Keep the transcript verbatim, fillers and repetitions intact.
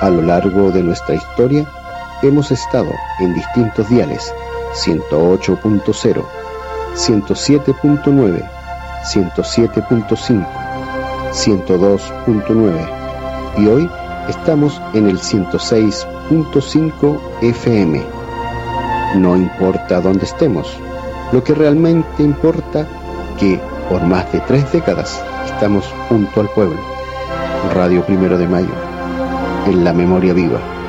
A lo largo de nuestra historia hemos estado en distintos diales: ciento ocho punto cero, ciento siete punto nueve, ciento siete punto cinco, ciento dos punto nueve y hoy estamos en el ciento seis punto cinco F M. No importa dónde estemos, lo que realmente importa que por más de tres décadas estamos junto al pueblo. Radio Primero de Mayo, en la memoria viva.